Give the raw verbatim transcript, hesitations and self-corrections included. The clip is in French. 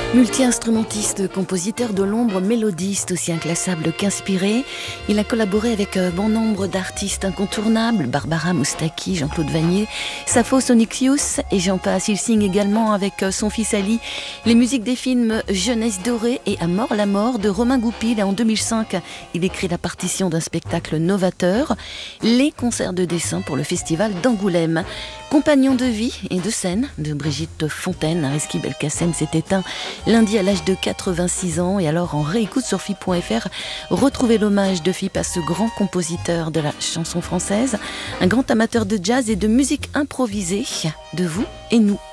Multi-instrumentiste, compositeur de l'ombre, mélodiste aussi inclassable qu'inspiré, il a collaboré avec bon nombre d'artistes incontournables, Barbara Moustaki, Jean-Claude Vannier, Sappho Sonixius et j'en passe. Il signe également avec son fils Ali les musiques des films Jeunesse dorée et À mort la mort de Romain Goupil. Et en deux mille cinq, il écrit la partition d'un spectacle novateur, les concerts de dessin pour le festival d'Angoulême. Compagnon de vie et de scène de Brigitte Fontaine, Rizki Belkacem s'est éteint lundi à l'âge de quatre-vingt-six ans. Et alors en réécoute sur F I P point F R, retrouvez l'hommage de F I P à ce grand compositeur de la chanson française, un grand amateur de jazz et de musique improvisée, de vous et nous.